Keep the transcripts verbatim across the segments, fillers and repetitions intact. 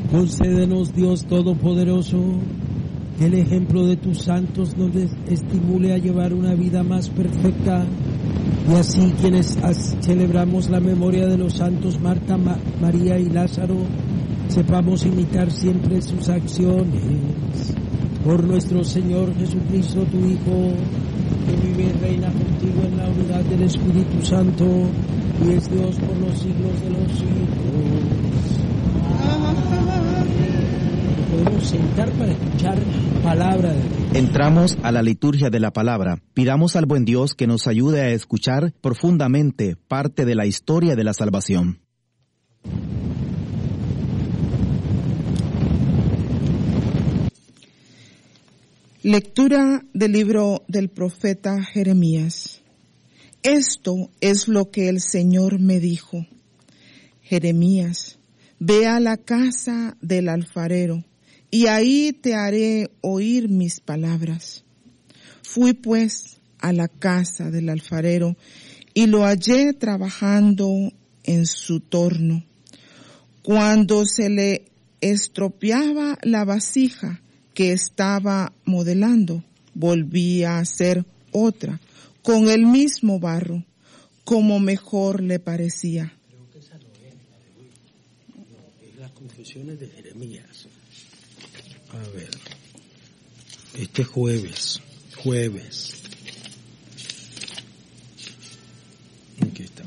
Concédenos, Dios Todopoderoso, que el ejemplo de tus santos nos estimule a llevar una vida más perfecta, y así quienes celebramos la memoria de los santos Marta, Ma- María y Lázaro, sepamos imitar siempre sus acciones. Por nuestro Señor Jesucristo, tu Hijo, que vive y reina contigo en la unidad del Espíritu Santo, y es Dios por los siglos de los siglos. Podemos sentar para escuchar palabra de Dios. Entramos a la liturgia de la palabra. Pidamos al buen Dios que nos ayude a escuchar profundamente parte de la historia de la salvación. Lectura del libro del profeta Jeremías. Esto es lo que el Señor me dijo. Jeremías, ve a la casa del alfarero, y ahí te haré oír mis palabras. Fui pues a la casa del alfarero, y lo hallé trabajando en su torno. Cuando se le estropeaba la vasija que estaba modelando, volvía a hacer otra, con el mismo barro, como mejor le parecía. Creo que esa no es la de hoy. No, es las confesiones de Jeremías. A ver. Este jueves. Jueves. Aquí está.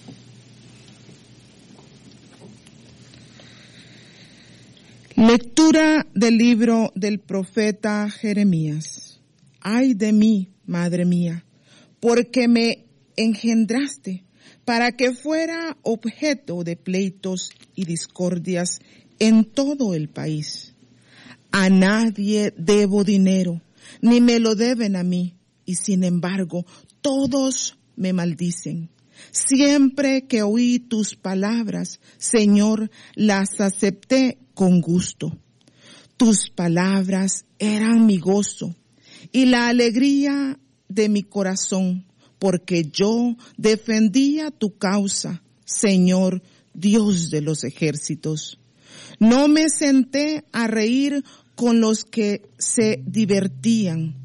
Lectura del libro del profeta Jeremías. Ay de mí, madre mía, porque me engendraste para que fuera objeto de pleitos y discordias en todo el país. A nadie debo dinero, ni me lo deben a mí, y sin embargo todos me maldicen. Siempre que oí tus palabras, Señor, las acepté con gusto. Tus palabras eran mi gozo y la alegría de mi corazón, porque yo defendía tu causa, Señor, Dios de los ejércitos. No me senté a reír con los que se divertían.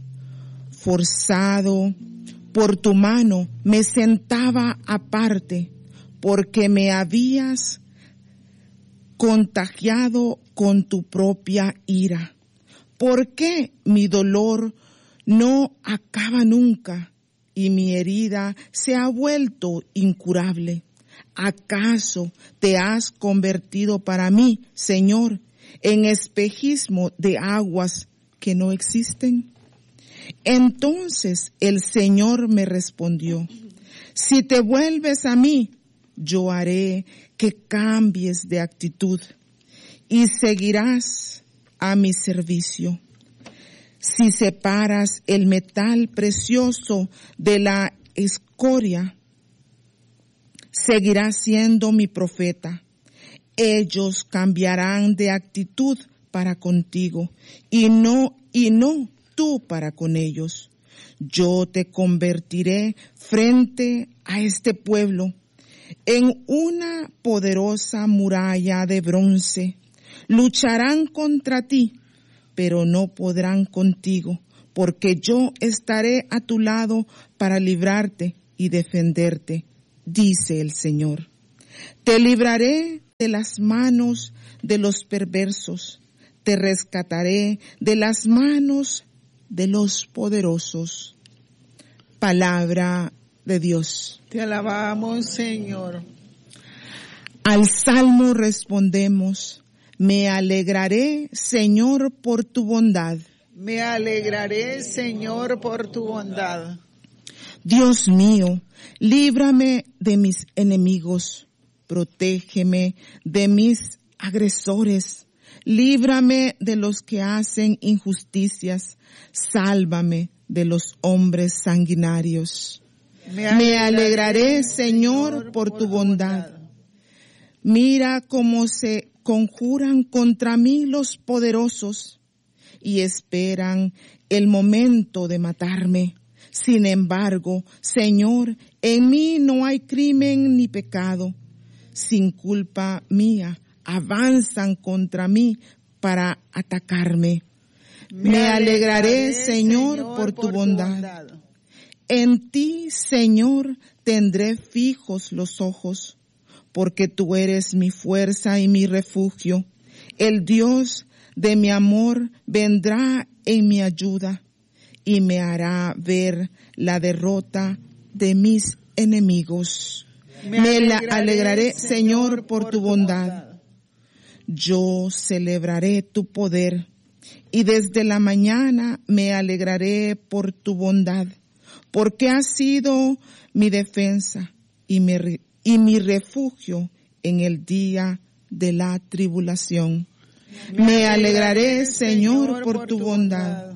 Forzado por tu mano me sentaba aparte, porque me habías contagiado con tu propia ira. ¿Por qué mi dolor no acaba nunca y mi herida se ha vuelto incurable? ¿Acaso te has convertido para mí, Señor, en espejismo de aguas que no existen? Entonces el Señor me respondió, si te vuelves a mí, yo haré que cambies de actitud y seguirás a mi servicio. Si separas el metal precioso de la escoria, seguirás siendo mi profeta. Ellos cambiarán de actitud para contigo y no, y no tú para con ellos. Yo te convertiré frente a este pueblo en una poderosa muralla de bronce. Lucharán contra ti, pero no podrán contigo, porque yo estaré a tu lado para librarte y defenderte, dice el Señor. Te libraré de las manos de los perversos, te rescataré de las manos de los poderosos. Palabra de Dios. Te alabamos, Señor. Al salmo respondemos, me alegraré, Señor, por tu bondad. Me alegraré, Señor, por tu bondad. Dios mío, líbrame de mis enemigos, protégeme de mis agresores, líbrame de los que hacen injusticias, sálvame de los hombres sanguinarios. Me alegraré, Me alegraré Señor, Señor, por tu bondad. bondad. Mira cómo se conjuran contra mí los poderosos y esperan el momento de matarme. Sin embargo, Señor, en mí no hay crimen ni pecado. Sin culpa mía avanzan contra mí para atacarme. Me alegraré, Señor, por tu bondad. En ti, Señor, tendré fijos los ojos, porque tú eres mi fuerza y mi refugio. El Dios de mi amor vendrá en mi ayuda y me hará ver la derrota de mis enemigos. Me alegraré, Señor, por tu bondad. Yo celebraré tu poder y desde la mañana me alegraré por tu bondad, porque has sido mi defensa y mi, y mi refugio en el día de la tribulación. Me alegraré, Señor, por tu bondad.